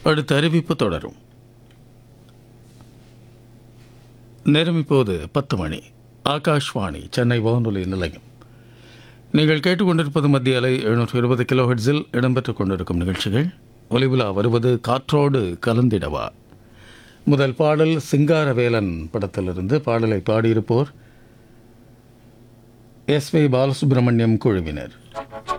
அடுத்த அறிவிப்பு தொடரும். நேரம் இப்போது 10 மணி. ஆகாஷ்வாணி சென்னை வானொலி நிலையம். நீங்கள் கேட்டுக்கொண்டிருப்பது மத்திய அலை 720 கிலோஹெட்ஸில் இடம்பெற்றுக் கொண்டிருக்கும் நிகழ்ச்சிகள். ஒலிவிழா வருவது காற்றோடு கலந்திடவா. முதல் பாடல் சிங்காரவேலன் படத்திலிருந்து. பாடலை பாடியிருப்போர் எஸ் வி பாலசுப்ரமணியம் குழுவினர்.